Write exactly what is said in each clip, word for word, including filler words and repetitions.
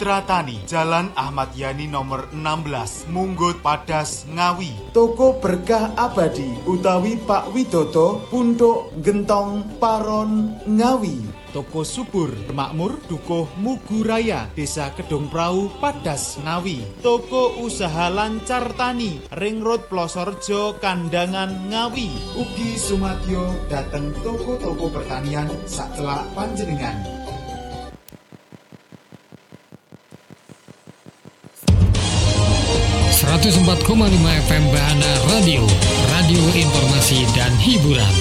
Mitra Tani, Jalan Ahmad Yani nomor enam belas, Munggut Padas, Ngawi. Toko Berkah Abadi utawi Pak Widodo, Punduk Gentong, Paron, Ngawi. Toko Subur Makmur Dukuh Muguraya, Desa Kedung Prau, Padas, Ngawi. Toko Usaha Lancar Tani, Ring Road Plosorjo, Kandangan, Ngawi. Ugi sumadyo dateng toko-toko pertanian sacelak panjenengan. seratus empat koma lima F M Bahana Radio, radio informasi dan hiburan.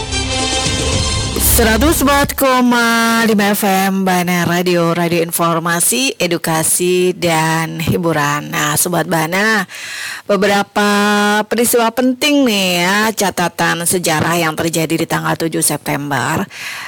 seratus empat koma lima F M Bahana Radio, radio informasi, edukasi, dan hiburan. Nah, Sobat Bahana, beberapa peristiwa penting nih ya, catatan sejarah yang terjadi di tanggal tujuh September.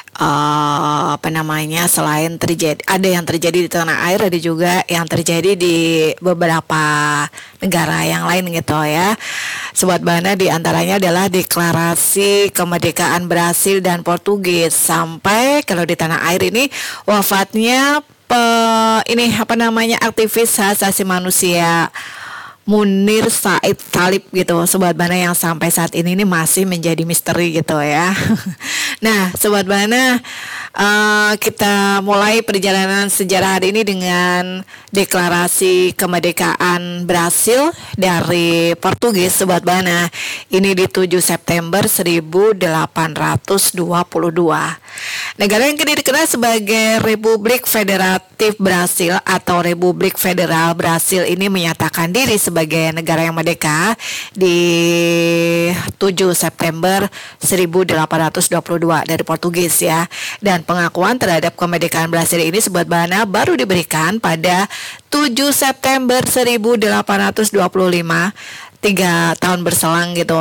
Uh, apa namanya, selain terjadi, ada yang terjadi di tanah air, ada juga yang terjadi di beberapa negara yang lain gitu ya. Sobat Bahana, di antaranya adalah deklarasi kemerdekaan Brasil dan Portugis. Sampai kalau di tanah air ini wafatnya pe, ini apa namanya aktivis hak asasi manusia Munir Said Talib gitu, Sobat Bahana, yang sampai saat ini ini masih menjadi misteri gitu ya. Nah, Sobat Bahana, uh, kita mulai perjalanan sejarah hari ini dengan deklarasi kemerdekaan Brasil dari Portugis, Sobat Bahana. Ini di tujuh September seribu delapan ratus dua puluh dua. Negara yang kini dikenal sebagai Republik Federatif Brasil atau Republik Federal Brasil ini menyatakan diri sebagai negara yang merdeka di tujuh September seribu delapan ratus dua puluh dua dari Portugis ya. Dan pengakuan terhadap kemerdekaan Brasil ini, Sobat Bahana, baru diberikan pada tujuh September seribu delapan ratus dua puluh lima, tiga tahun berselang gitu.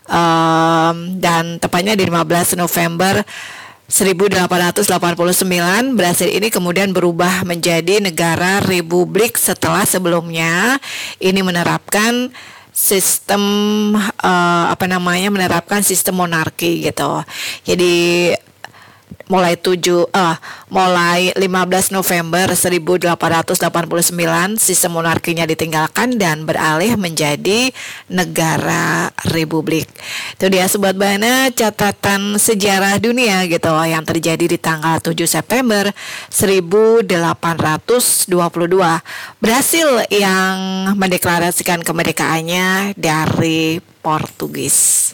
Um, dan tepatnya di lima belas November seribu delapan ratus delapan puluh sembilan, Brasil ini kemudian berubah menjadi negara republik setelah sebelumnya ini menerapkan sistem uh, apa namanya menerapkan sistem monarki gitu. Jadi mulai tujuh uh, mulai lima belas November seribu delapan ratus delapan puluh sembilan sistem monarkinya ditinggalkan dan beralih menjadi negara republik. Itu dia Sobat Bahana, catatan sejarah dunia gitu yang terjadi di tanggal tujuh September seribu delapan ratus dua puluh dua. Brasil yang mendeklarasikan kemerdekaannya dari Portugis.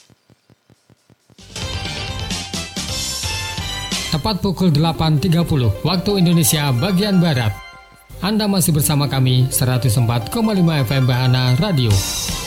Tepat pukul delapan tiga puluh waktu Indonesia bagian Barat. Anda masih bersama kami seratus empat koma lima F M Bahana Radio.